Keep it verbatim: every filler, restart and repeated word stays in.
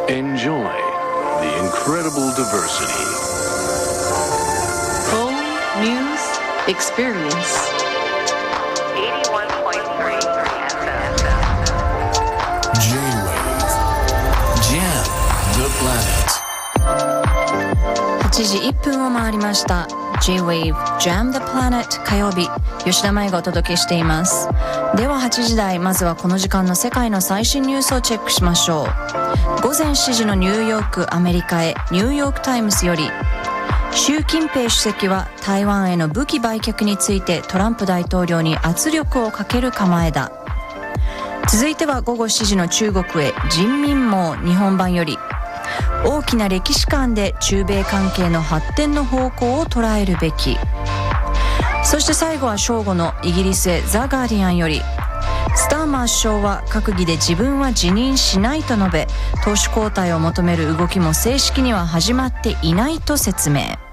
Enjoy the incredible diversity. Full News Experience eighty-one point threeエフエム J-Wave Jam the Planet はちじいっぷんを回りました。 J-Wave Jam the Planet 火曜日、吉田麻也がお届けしています。でははちじ台、まずはこの時間の世界の最新ニュースをチェックしましょう。午前しちじのニューヨーク、アメリカへ。ニューヨークタイムズより、習近平主席は台湾への武器売却についてトランプ大統領に圧力をかける構えだ。続いては午後しちじの中国へ。人民網日本版より、大きな歴史観で中米関係の発展の方向を捉えるべき。そして最後は正午のイギリスへ。ザ・ガーディアンより、スターマー首相は閣議で自分は辞任しないと述べ、党首交代を求める動きも正式には始まっていないと説明。